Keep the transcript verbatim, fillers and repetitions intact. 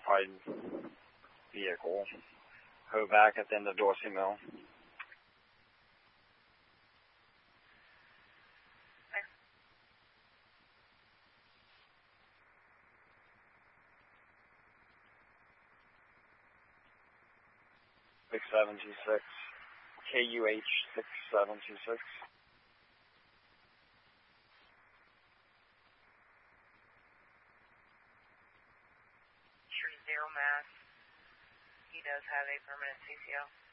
unidentified vehicle. Ho back at the end of Dorsey Mill. six seven two six, K U H six seven two six. Tree Zero Mass. He does have a permanent C C L.